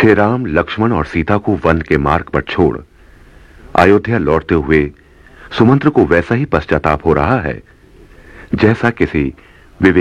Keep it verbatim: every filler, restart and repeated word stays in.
श्री राम लक्ष्मण और सीता को वन के मार्ग पर छोड़ अयोध्या लौटते हुए सुमंत्र को वैसा ही पश्चाताप हो रहा है जैसा किसी